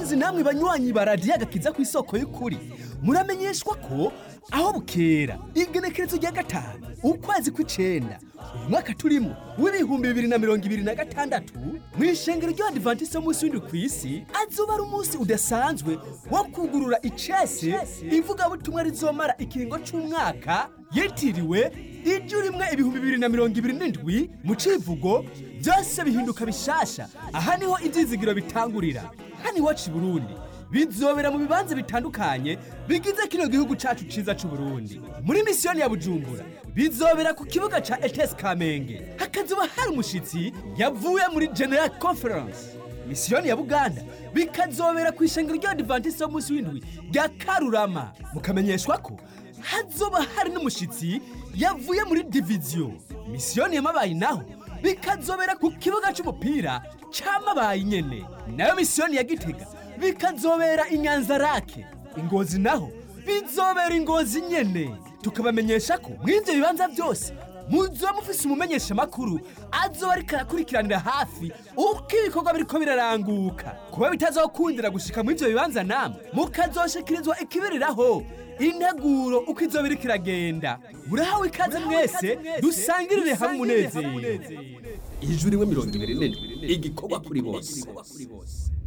bakunzi namwe banywanyi baradiyo agakiza ku isoko y'ukuri, muramenyeshwa ko aho bukera igenekerezo rya 5 ukwezi kw'icenda umwaka turimo w'ibihumbi 2026 mw'ishengero ry'Abadiventiste b'umunsi w'indwi kw'isi azoba ari umunsi udasanzwe wo kugurura icese ivugabutumwa rizomara ikiringo c'umwaka yitiriwe ijuru rimwe ibihumbi 2027 mu civugo byose bihinduka bishasha. Aha niho ivyizigiro bitangurira. Hano iwacu i Burundi bizobera mu bibanza bitandukanye bigize kino gihugu cacu ciza c'u Burundi. Muri misiyoni ya Bujumbura bizobera ku kibuga ca ETS Kamenge, hakazoba hari umushitsi yavuye muri General Conference. Misiyoni ya Buganda bikazobera ku ishengero ry'Abadiventiste b'umunsi w'indwi rya Karurama. Mukamenyeshwa ko hazoba hari n'umushitsi yavuye muri Division. Misiyoni ya Mabayi naho bikazobera ku kibuga c'umupira ca Mabayi nyene. Nayo misiyoni ya Gitega bikazobera Inyanzarake. Ingozi naho bizobera Ingozi nyene. Tukabamenyesha ko mw'ivyo bibanza byose muzoba mufise umumenyesha makuru azoba ariko arakurikiranira hafi uko ibikorwa biriko biraranguka. Kuba bitazokundira gushika mw'ivyo bibanza namwe mukazoshikirizwa ikibiriraho integuro uko izoba iriko iragenda. Murahawe ikaze mwese dusangirire hamwe umunezero. Ijuru rimwe 27 igikorwa kuri bose.